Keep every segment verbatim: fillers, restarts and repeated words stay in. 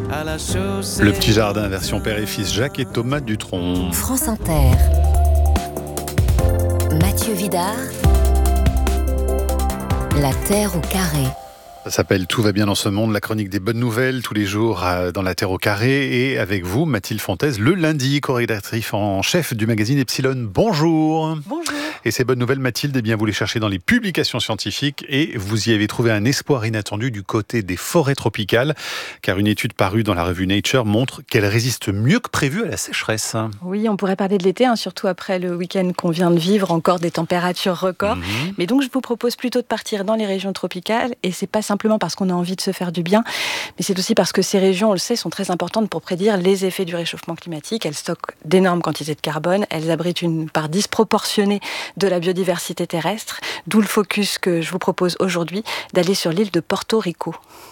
Le petit jardin version père et fils, Jacques et Thomas Dutronc. France Inter. Mathieu Vidard. La Terre au carré. Ça s'appelle Tout va bien dans ce monde, la chronique des bonnes nouvelles tous les jours dans la Terre au carré. Et avec vous, Mathilde Fontaise, le lundi, co-rédactrice en chef du magazine Epsilon. Bonjour. Bonjour. Et ces bonnes nouvelles, Mathilde, eh bien, vous les cherchez dans les publications scientifiques et vous y avez trouvé un espoir inattendu du côté des forêts tropicales, car une étude parue dans la revue Nature montre qu'elles résistent mieux que prévu à la sécheresse. Oui, on pourrait parler de l'été, hein, surtout après le week-end qu'on vient de vivre, encore des températures records. Mmh. Mais donc, je vous propose plutôt de partir dans les régions tropicales, et c'est pas simplement parce qu'on a envie de se faire du bien, mais c'est aussi parce que ces régions, on le sait, sont très importantes pour prédire les effets du réchauffement climatique. Elles stockent d'énormes quantités de carbone, elles abritent une part disproportionnée de la biodiversité terrestre, d'où le focus que je vous propose aujourd'hui d'aller sur l'île de Porto Rico.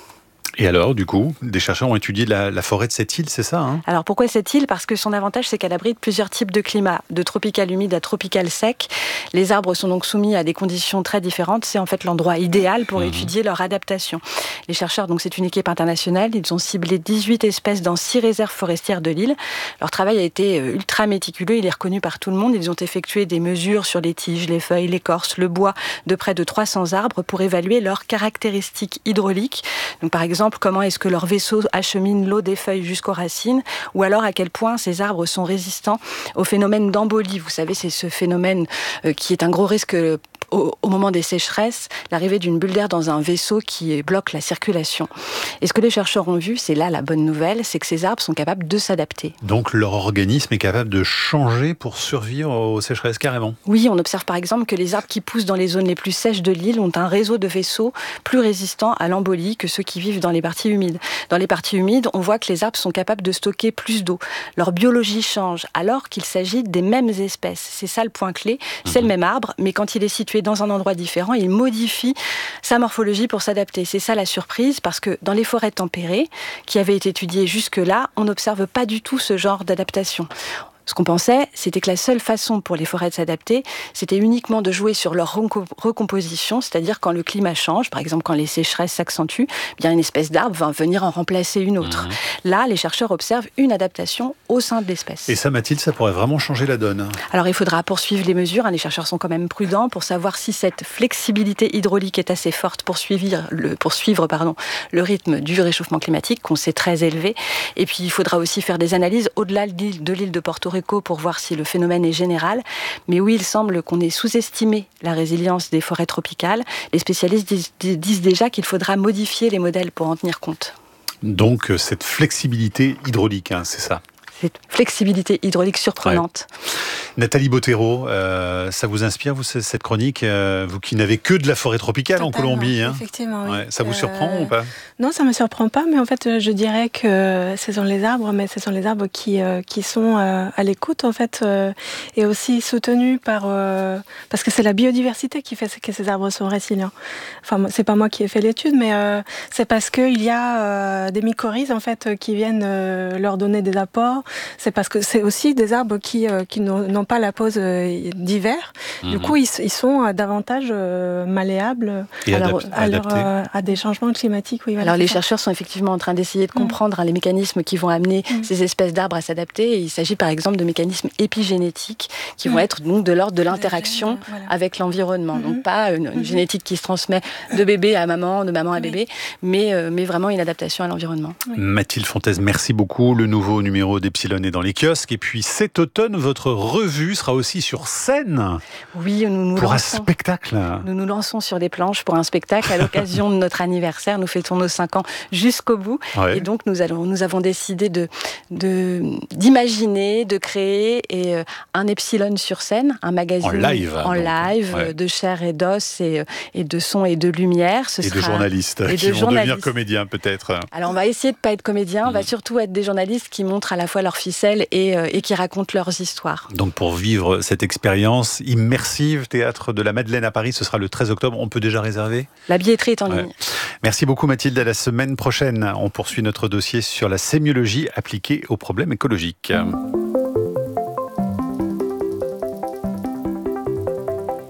Et alors, du coup, des chercheurs ont étudié la, la forêt de cette île, c'est ça hein Alors pourquoi cette île ? Parce que son avantage, c'est qu'elle abrite plusieurs types de climats, de tropical humide à tropical sec. Les arbres sont donc soumis à des conditions très différentes. C'est en fait l'endroit idéal pour mmh. étudier leur adaptation. Les chercheurs, donc c'est une équipe internationale, ils ont ciblé dix-huit espèces dans six réserves forestières de l'île. Leur travail a été ultra méticuleux, il est reconnu par tout le monde. Ils ont effectué des mesures sur les tiges, les feuilles, l'écorce, le bois de près de trois cents arbres pour évaluer leurs caractéristiques hydrauliques. Donc par exemple, comment est-ce que leurs vaisseaux acheminent l'eau des feuilles jusqu'aux racines, ou alors à quel point ces arbres sont résistants au phénomène d'embolie. Vous savez, c'est ce phénomène euh, qui est un gros risque au, au moment des sécheresses, l'arrivée d'une bulle d'air dans un vaisseau qui bloque la circulation. Et ce que les chercheurs ont vu, c'est là la bonne nouvelle, c'est que ces arbres sont capables de s'adapter. Donc leur organisme est capable de changer pour survivre aux sécheresses carrément. Oui, on observe par exemple que les arbres qui poussent dans les zones les plus sèches de l'île ont un réseau de vaisseaux plus résistant à l'embolie que ceux qui vivent dans les parties humides. Dans les parties humides, on voit que les arbres sont capables de stocker plus d'eau. Leur biologie change alors qu'il s'agit des mêmes espèces. C'est ça le point clé. C'est mmh. le même arbre, mais quand il est situé dans un endroit différent, il modifie sa morphologie pour s'adapter. C'est ça la surprise, parce que dans les forêts tempérées, qui avaient été étudiées jusque-là, on n'observe pas du tout ce genre d'adaptation. Ce qu'on pensait, c'était que la seule façon pour les forêts de s'adapter, c'était uniquement de jouer sur leur recomposition, c'est-à-dire quand le climat change, par exemple quand les sécheresses s'accentuent, bien une espèce d'arbre va venir en remplacer une autre. Mmh. Là, les chercheurs observent une adaptation au sein de l'espèce. Et ça, Mathilde, ça pourrait vraiment changer la donne. Alors il faudra poursuivre les mesures, les chercheurs sont quand même prudents pour savoir si cette flexibilité hydraulique est assez forte pour suivre, le, pour suivre pardon, le rythme du réchauffement climatique, qu'on sait très élevé. Et puis il faudra aussi faire des analyses au-delà de l'île de Porto Rico pour voir si le phénomène est général. Mais oui, il semble qu'on ait sous-estimé la résilience des forêts tropicales. Les spécialistes disent, disent déjà qu'il faudra modifier les modèles pour en tenir compte. Donc cette flexibilité hydraulique, hein, c'est ça ? Cette flexibilité hydraulique surprenante. Ouais. Nathalie Bottero, euh, ça vous inspire, vous, cette chronique, euh, vous qui n'avez que de la forêt tropicale Totalement, en Colombie hein effectivement, oui. Ouais, ça vous euh, surprend ou pas? Non, ça ne me surprend pas, mais en fait, je dirais que ce sont les arbres, mais ce sont les arbres qui, euh, qui sont euh, à l'écoute, en fait, euh, et aussi soutenus par... Euh, parce que c'est la biodiversité qui fait que ces arbres sont résilients. Enfin, c'est pas moi qui ai fait l'étude, mais euh, c'est parce qu'il y a euh, des mycorhizes, en fait, qui viennent euh, leur donner des apports. C'est parce que c'est aussi des arbres qui, euh, qui n'ont pas la pause euh, d'hiver. Mmh. Du coup, ils, ils sont euh, davantage euh, malléables et à, leur, adap- à, leur, euh, à des changements climatiques. Oui, voilà, Alors, les ça. chercheurs sont effectivement en train d'essayer de comprendre mmh. hein, les mécanismes qui vont amener mmh. ces espèces d'arbres à s'adapter. Et il s'agit par exemple de mécanismes épigénétiques qui mmh. vont être donc de l'ordre de l'interaction de voilà. avec l'environnement. Mmh. Donc, pas une, une mmh. génétique qui se transmet de bébé à maman, de maman à bébé, mais, euh, mais vraiment une adaptation à l'environnement. Oui. Mathilde Fontaise, merci beaucoup. Le nouveau numéro d'Epsilon est dans les kiosques. Et puis cet automne, votre revue sera aussi sur scène. Oui, nous nous pour lançons, un spectacle. Nous nous lançons sur les planches pour un spectacle à l'occasion de notre anniversaire. Nous fêtons nos cinq ans jusqu'au bout. Ouais. Et donc, nous, allons, nous avons décidé de, de, d'imaginer, de créer et, euh, un Epsilon sur scène, un magazine en live, en donc, live ouais. de chair et d'os et, et de son et de lumière. Ce et sera... de journalistes et qui de vont journalistes. devenir comédiens peut-être. Alors, on va essayer de ne pas être comédiens, mmh. on va surtout être des journalistes qui montrent à la fois leurs ficelles et, euh, et qui racontent leurs histoires. Donc pour vivre cette expérience immersive, Théâtre de la Madeleine à Paris, ce sera le treize octobre. On peut déjà réserver ? La billetterie est en ouais. ligne. Merci beaucoup Mathilde, à la semaine prochaine. On poursuit notre dossier sur la sémiologie appliquée aux problèmes écologiques.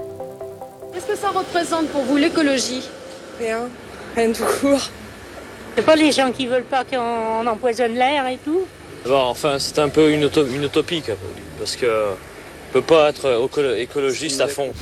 Qu'est-ce que ça représente pour vous l'écologie ? Rien, rien tout court. C'est pas les gens qui veulent pas qu'on empoisonne l'air et tout? Bon, enfin, c'est un peu une, auto- une utopie, parce que on peut pas être écologiste à fond.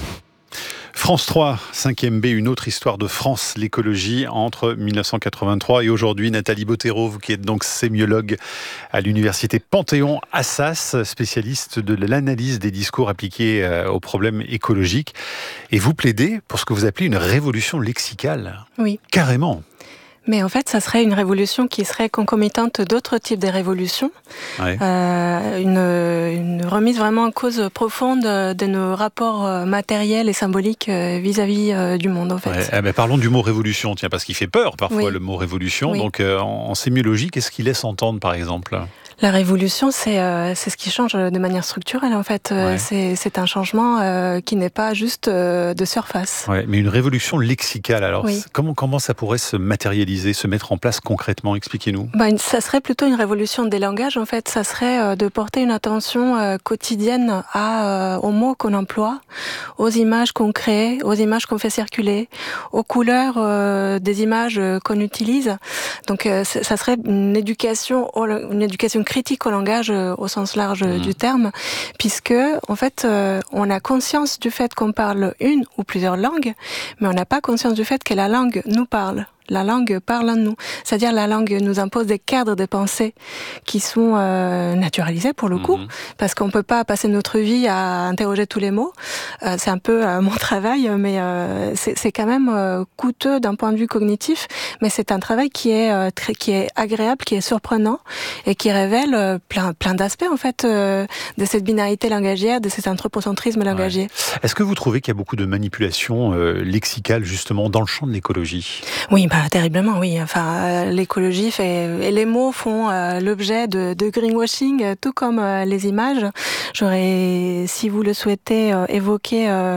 France trois, cinquième B, une autre histoire de France, l'écologie, entre mille neuf cent quatre-vingt-trois et aujourd'hui. Nathalie Bottero, vous qui êtes donc sémiologue à l'université Panthéon-Assas, spécialiste de l'analyse des discours appliqués aux problèmes écologiques. Et vous plaidez pour ce que vous appelez une révolution lexicale. Oui. Carrément. Mais en fait, ça serait une révolution qui serait concomitante d'autres types de révolutions. Ouais. Euh, une, une remise vraiment en cause profonde de nos rapports matériels et symboliques vis-à-vis du monde, en fait. Ouais. Eh ben, parlons du mot révolution, tiens, parce qu'il fait peur parfois, oui. Le mot révolution. Oui. Donc, euh, en, en sémiologie, qu'est-ce qu'il laisse entendre, par exemple ? La révolution, c'est euh, c'est ce qui change de manière structurelle, en fait. Ouais. C'est, c'est un changement euh, qui n'est pas juste euh, de surface. Ouais, mais une révolution lexicale, alors, oui. comment, comment ça pourrait se matérialiser, se mettre en place concrètement? Expliquez-nous. Bah, ça serait plutôt une révolution des langages, en fait. Ça serait euh, de porter une attention euh, quotidienne à, euh, aux mots qu'on emploie, aux images qu'on crée, aux images qu'on fait circuler, aux couleurs euh, des images qu'on utilise. Donc, euh, ça serait une éducation, une éducation critique au langage euh, au sens large mmh. du terme, puisque en fait euh, on a conscience du fait qu'on parle une ou plusieurs langues, mais on n'a pas conscience du fait que la langue nous parle. La langue parle en nous. C'est-à-dire la langue nous impose des cadres de pensée qui sont euh, naturalisés pour le coup, mmh. parce qu'on peut pas passer notre vie à interroger tous les mots. Euh, c'est un peu euh, mon travail, mais euh, c'est, c'est quand même euh, coûteux d'un point de vue cognitif, mais c'est un travail qui est euh, très, qui est agréable, qui est surprenant et qui révèle euh, plein plein d'aspects en fait euh, de cette binarité langagière, de cet anthropocentrisme langagier. Ouais. Est-ce que vous trouvez qu'il y a beaucoup de manipulations euh, lexicales justement dans le champ de l'écologie? Oui. Bah, terriblement, oui. Enfin, euh, l'écologie fait et les mots font euh, l'objet de, de greenwashing, euh, tout comme euh, les images. J'aurais, si vous le souhaitez, euh, évoqué, euh,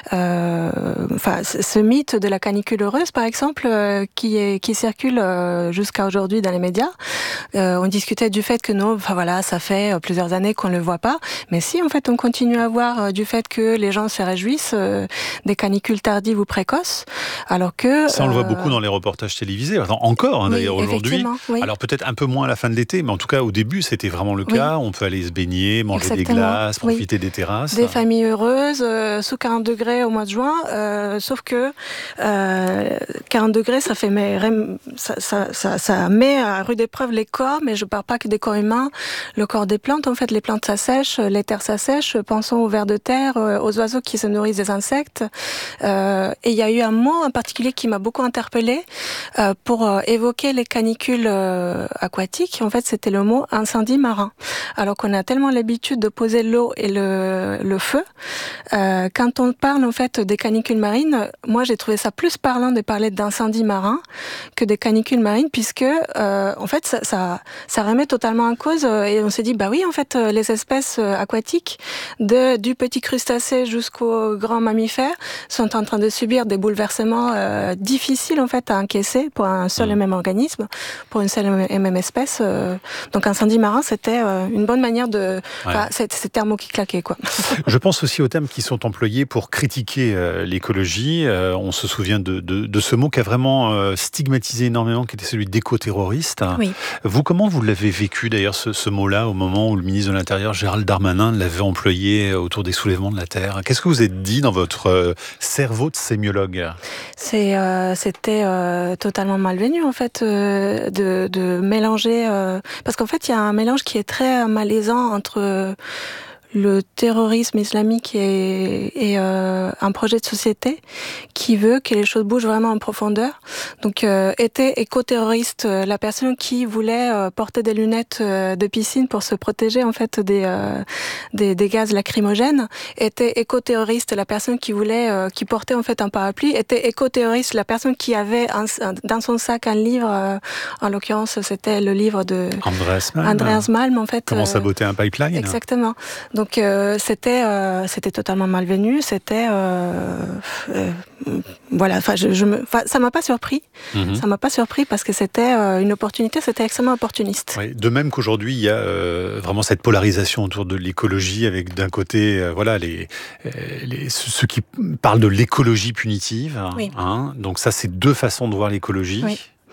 euh, enfin, ce mythe de la canicule heureuse, par exemple, euh, qui est qui circule euh, jusqu'à aujourd'hui dans les médias. Euh, on discutait du fait que non, enfin voilà, ça fait euh, plusieurs années qu'on le voit pas, mais si en fait on continue à voir euh, du fait que les gens se réjouissent euh, des canicules tardives ou précoces, alors que ça on le voit euh, beaucoup dans les reportages télévisés, enfin, encore hein, d'ailleurs oui, aujourd'hui. Oui. Alors peut-être un peu moins à la fin de l'été, mais en tout cas au début c'était vraiment le cas. Oui. On peut aller se baigner, manger exactement. Des glaces, profiter oui. Des terrasses. Des familles heureuses, euh, sous quarante degrés au mois de juin, euh, sauf que euh, quarante degrés ça fait mais, ça, ça, ça, ça met à rude épreuve les corps, mais je parle pas que des corps humains, le corps des plantes. En fait, les plantes s'assèchent, les terres s'assèchent. Pensons aux vers de terre, aux oiseaux qui se nourrissent des insectes. Euh, et il y a eu un mot en particulier qui m'a beaucoup interpellée. Euh, pour euh, évoquer les canicules euh, aquatiques, en fait, c'était le mot incendie marin. Alors qu'on a tellement l'habitude de poser l'eau et le, le feu, euh, quand on parle en fait des canicules marines, moi j'ai trouvé ça plus parlant de parler d'incendie marin que des canicules marines, puisque euh, en fait ça, ça, ça remet totalement en cause euh, et on s'est dit bah oui en fait euh, les espèces euh, aquatiques, de, du petit crustacé jusqu'au grand mammifère, sont en train de subir des bouleversements euh, difficiles en fait à encaisser pour un seul et même organisme, pour une seule et même espèce. Donc incendie marin, c'était une bonne manière de... Ouais. Enfin, c'est, c'est termes qui claquaient, quoi. Je pense aussi aux termes qui sont employés pour critiquer euh, l'écologie. Euh, on se souvient de, de, de ce mot qui a vraiment euh, stigmatisé énormément, qui était celui d'éco-terroriste. Oui. Vous, comment vous l'avez vécu d'ailleurs, ce, ce mot-là, au moment où le ministre de l'Intérieur, Gérald Darmanin, l'avait employé autour des soulèvements de la Terre? Qu'est-ce que vous êtes dit dans votre euh, cerveau de sémiologue? C'est, euh, C'était euh, totalement malvenu en fait euh, de, de mélanger euh, parce qu'en fait il y a un mélange qui est très malaisant entre euh, le terrorisme islamique et, et euh, un projet de société qui veut que les choses bougent vraiment en profondeur. Donc euh, était éco-terroriste euh, la personne qui voulait euh, porter des lunettes euh, de piscine pour se protéger en fait des euh, des, des gaz lacrymogènes. Était éco-terroriste la personne qui voulait euh, qui portait en fait un parapluie. Était éco-terroriste la personne qui avait un, un, dans son sac un livre. Euh, en l'occurrence c'était le livre de Andreas Malm. Andreas Malm en fait. Comment euh, saboter un pipeline? Exactement. Donc euh, c'était euh, c'était totalement malvenu, c'était euh, euh, voilà, enfin je, je me ça m'a pas surpris. Mm-hmm. Ça m'a pas surpris parce que c'était euh, une opportunité, c'était extrêmement opportuniste. Oui, de même qu'aujourd'hui, il y a euh, vraiment cette polarisation autour de l'écologie avec d'un côté euh, voilà les, les ceux qui parlent de l'écologie punitive, oui. hein, donc ça c'est deux façons de voir l'écologie. Oui.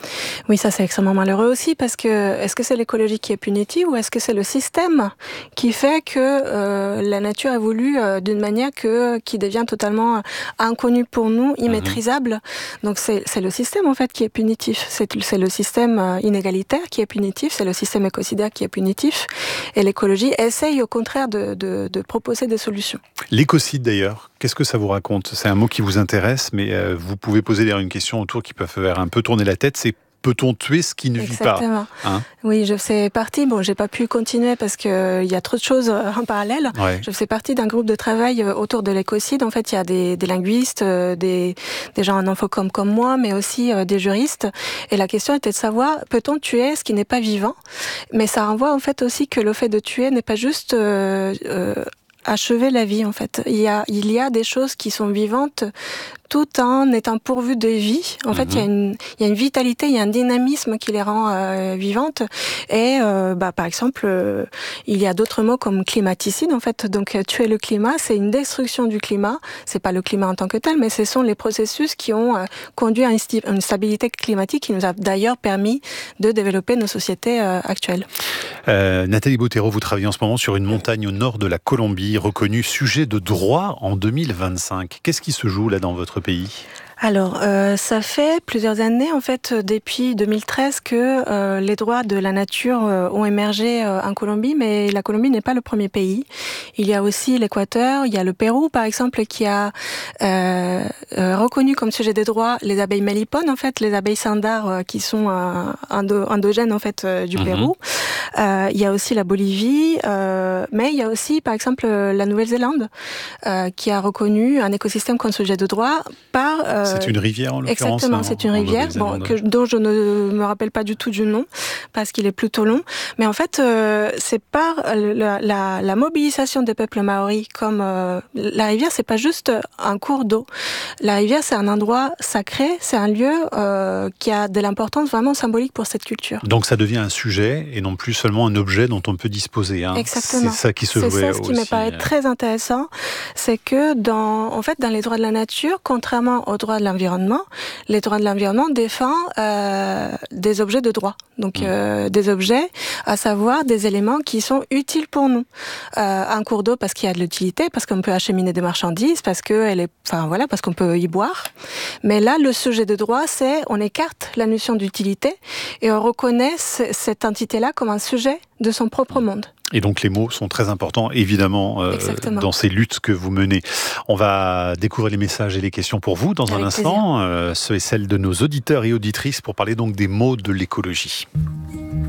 Oui, ça c'est extrêmement malheureux aussi parce que est-ce que c'est l'écologie qui est punitive ou est-ce que c'est le système qui fait que euh, la nature évolue euh, d'une manière que, qui devient totalement inconnue pour nous, immaîtrisable. Mmh. Donc c'est, c'est le système en fait qui est punitif. C'est, c'est le système inégalitaire qui est punitif, c'est le système écocidaire qui est punitif. Et l'écologie essaye au contraire de, de, de proposer des solutions. L'écocide d'ailleurs, qu'est-ce que ça vous raconte ? C'est un mot qui vous intéresse, mais euh, vous pouvez poser d'ailleurs une question autour qui peut faire un peu tourner la tête, c'est peut-on tuer ce qui ne Exactement. vit pas hein Oui, je fais partie, bon, j'ai pas pu continuer parce qu'il euh, y a trop de choses euh, en parallèle. Ouais. Je fais partie d'un groupe de travail euh, autour de l'écocide. En fait, il y a des, des linguistes, euh, des, des gens en infocom comme moi, mais aussi euh, des juristes. Et la question était de savoir, peut-on tuer ce qui n'est pas vivant ? Mais ça renvoie en fait aussi que le fait de tuer n'est pas juste... Euh, euh, achever la vie en fait. Il y a, il y a des choses qui sont vivantes tout en étant pourvues de vie. En mmh. fait, il y a une, il y a une vitalité, il y a un dynamisme qui les rend euh, vivantes. Et euh, bah, par exemple, euh, il y a d'autres mots comme climaticide en fait. Donc tuer le climat, c'est une destruction du climat. C'est pas le climat en tant que tel, mais ce sont les processus qui ont euh, conduit à une, sti- une stabilité climatique qui nous a d'ailleurs permis de développer nos sociétés euh, actuelles. Euh, Nathalie Bottero, vous travaillez en ce moment sur une montagne au nord de la Colombie, reconnue sujet de droit en deux mille vingt-cinq. Qu'est-ce qui se joue là dans votre pays ? Alors, euh, ça fait plusieurs années, en fait, depuis deux mille treize, que euh, les droits de la nature euh, ont émergé euh, en Colombie, mais la Colombie n'est pas le premier pays. Il y a aussi l'Équateur, il y a le Pérou, par exemple, qui a euh, euh, reconnu comme sujet des droits les abeilles mélipones, en fait, les abeilles sandar, euh, qui sont euh, endo- endogènes, en fait, euh, du mmh. Pérou. Euh, il y a aussi la Bolivie, euh, mais il y a aussi, par exemple, la Nouvelle-Zélande, euh, qui a reconnu un écosystème comme sujet de droit par... Euh, C'est une rivière en l'occurrence. Exactement, c'est une rivière bon, que, dont je ne me rappelle pas du tout du nom parce qu'il est plutôt long. Mais en fait, euh, c'est par la, la, la mobilisation des peuples maoris comme euh, la rivière, c'est pas juste un cours d'eau. La rivière, c'est un endroit sacré, c'est un lieu euh, qui a de l'importance vraiment symbolique pour cette culture. Donc ça devient un sujet et non plus seulement un objet dont on peut disposer. Hein. Exactement. C'est ça qui se jouait aussi. C'est ça ce qui me paraît très intéressant, c'est que dans, en fait, dans les droits de la nature, contrairement aux droits de l'environnement, les droits de l'environnement défendent euh, des objets de droit. Donc, mmh. euh, des objets, à savoir des éléments qui sont utiles pour nous. Euh, un cours d'eau parce qu'il y a de l'utilité, parce qu'on peut acheminer des marchandises, parce que elle est, enfin voilà, parce qu'on peut y boire. Mais là, le sujet de droit, c'est on écarte la notion d'utilité et on reconnaît c- cette entité-là comme un sujet de son propre monde. Et donc les mots sont très importants, évidemment, euh, dans ces luttes que vous menez. On va découvrir les messages et les questions pour vous dans Avec un instant, euh, ceux et celles de nos auditeurs et auditrices, pour parler donc des mots de l'écologie.